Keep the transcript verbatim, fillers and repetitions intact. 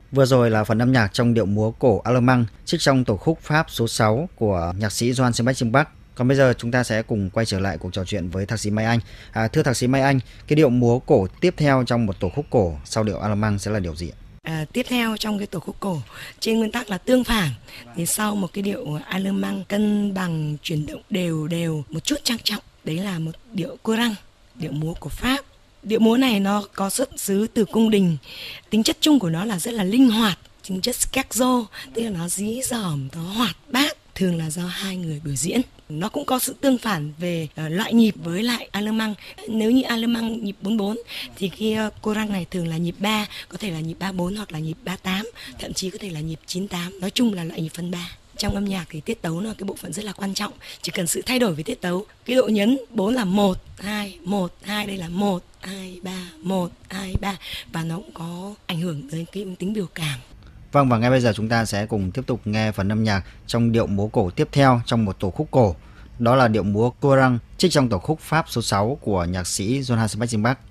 Vừa rồi là phần âm nhạc trong điệu múa cổ Allemand trích trong tổ khúc Pháp số sáu của nhạc sĩ Johann Sebastian Bach. Còn bây giờ chúng ta sẽ cùng quay trở lại cuộc trò chuyện với thạc sĩ Mai Anh. À, thưa thạc sĩ Mai Anh, cái điệu múa cổ tiếp theo trong một tổ khúc cổ sau điệu Allemand sẽ là điều gì ạ? À, tiếp theo trong cái tổ khúc cổ trên nguyên tắc là tương phản, thì sau một cái điệu Allemand cân bằng chuyển động đều đều một chút trang trọng, đấy là một điệu courant, điệu múa của Pháp. Điệu múa này nó có xuất xứ từ cung đình, tính chất chung của nó là rất là linh hoạt, tính chất scherzo, tức là nó dí dỏm, nó hoạt bát, thường là do hai người biểu diễn. Nó cũng có sự tương phản về uh, loại nhịp với lại Allemand. Nếu như Allemand nhịp bốn bốn thì cái uh, courant này thường là nhịp ba, có thể là nhịp ba bốn hoặc là nhịp ba tám, thậm chí có thể là nhịp chín tám. Nói chung là loại nhịp phân ba. Trong âm nhạc thì tiết tấu là cái bộ phận rất là quan trọng. Chỉ cần sự thay đổi về tiết tấu, cái độ nhấn bốn là một, hai, một, hai, đây là một, hai, ba, một, hai, ba, và nó cũng có ảnh hưởng đến cái tính biểu cảm. Vâng, và ngay bây giờ chúng ta sẽ cùng tiếp tục nghe phần âm nhạc trong điệu múa cổ tiếp theo trong một tổ khúc cổ. Đó là điệu múa courant trích trong tổ khúc Pháp số sáu của nhạc sĩ Johann Sebastian Bach.